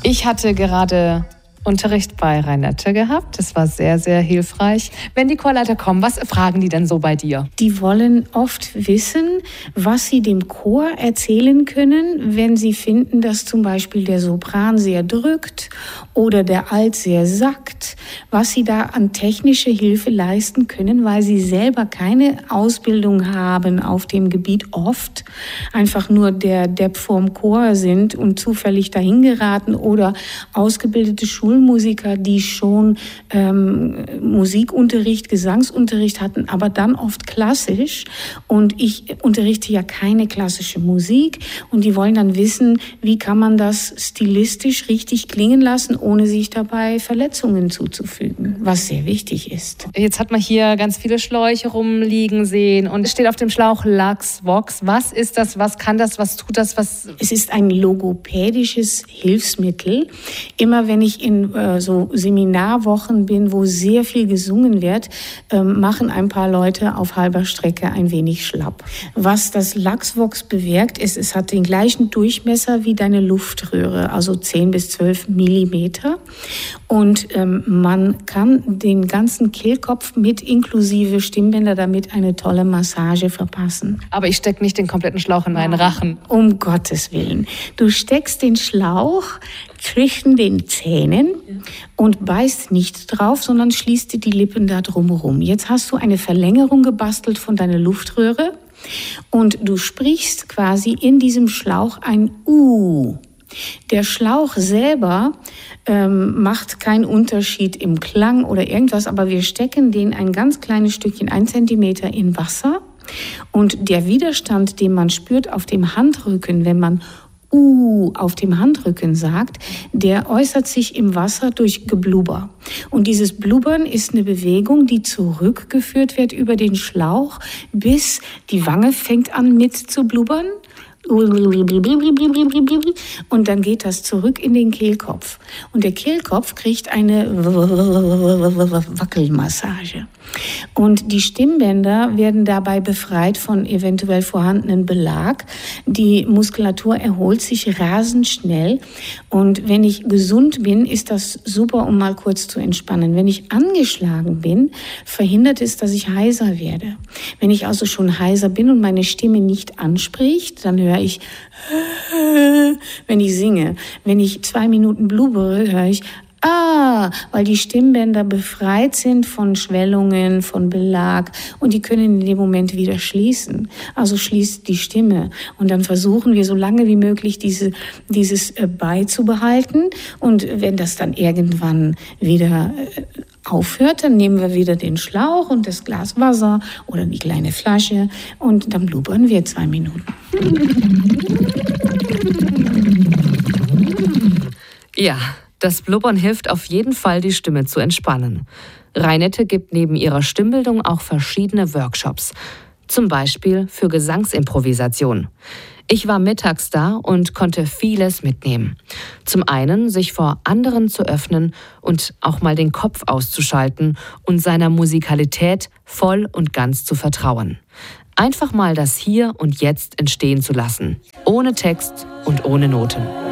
Ich hatte gerade Unterricht bei Reinette gehabt. Das war sehr, sehr hilfreich. Wenn die Chorleiter kommen, was fragen die denn so bei dir? Die wollen oft wissen, was sie dem Chor erzählen können, wenn sie finden, dass zum Beispiel der Sopran sehr drückt oder der Alt sehr sackt, was sie da an technische Hilfe leisten können, weil sie selber keine Ausbildung haben auf dem Gebiet, oft einfach nur der Depp vorm Chor sind und zufällig dahin geraten oder ausgebildete Schulmusiker, die schon Musikunterricht, Gesangsunterricht hatten, aber dann oft klassisch. Und ich unterrichte ja keine klassische Musik. Und die wollen dann wissen, wie kann man das stilistisch richtig klingen lassen, ohne sich dabei Verletzungen zuzufügen, was sehr wichtig ist. Jetzt hat man hier ganz viele Schläuche rumliegen sehen und es steht auf dem Schlauch Lux Vox. Was ist das? Was kann das? Was tut das? Es ist ein logopädisches Hilfsmittel. Immer wenn ich in so Seminarwochen bin, wo sehr viel gesungen wird, machen ein paar Leute auf halber Strecke ein wenig schlapp. Was das Luxvox bewirkt, ist, es hat den gleichen Durchmesser wie deine Luftröhre, also 10 bis 12 Millimeter. Und man kann den ganzen Kehlkopf mit inklusive Stimmbänder damit eine tolle Massage verpassen. Aber ich stecke nicht den kompletten Schlauch in meinen Rachen. Um Gottes Willen. Du steckst den Schlauch zwischen den Zähnen und beißt nicht drauf, sondern schließt dir die Lippen da drumherum. Jetzt hast du eine Verlängerung gebastelt von deiner Luftröhre und du sprichst quasi in diesem Schlauch ein U. Der Schlauch selber macht keinen Unterschied im Klang oder irgendwas, aber wir stecken den ein ganz kleines Stückchen, 1 Zentimeter in Wasser und der Widerstand, den man spürt auf dem Handrücken, wenn man auf dem Handrücken sagt, der äußert sich im Wasser durch Geblubber. Und dieses Blubbern ist eine Bewegung, die zurückgeführt wird über den Schlauch, bis die Wange fängt an mit zu blubbern. Und dann geht das zurück in den Kehlkopf. Und der Kehlkopf kriegt eine Wackelmassage. Und die Stimmbänder werden dabei befreit von eventuell vorhandenen Belag. Die Muskulatur erholt sich rasend schnell. Und wenn ich gesund bin, ist das super, um mal kurz zu entspannen. Wenn ich angeschlagen bin, verhindert es, dass ich heiser werde. Wenn ich also schon heiser bin und meine Stimme nicht anspricht, dann höre ich, wenn ich singe. Wenn ich 2 Minuten blubbere, höre ich, weil die Stimmbänder befreit sind von Schwellungen, von Belag und die können in dem Moment wieder schließen. Also schließt die Stimme und dann versuchen wir so lange wie möglich dieses beizubehalten und wenn das dann irgendwann wieder aufhört, dann nehmen wir wieder den Schlauch und das Glas Wasser oder die kleine Flasche und dann blubbern wir 2 Minuten. Ja. Das Blubbern hilft auf jeden Fall, die Stimme zu entspannen. Reinette gibt neben ihrer Stimmbildung auch verschiedene Workshops. Zum Beispiel für Gesangsimprovisation. Ich war mittags da und konnte vieles mitnehmen. Zum einen, sich vor anderen zu öffnen und auch mal den Kopf auszuschalten und seiner Musikalität voll und ganz zu vertrauen. Einfach mal das Hier und Jetzt entstehen zu lassen. Ohne Text und ohne Noten.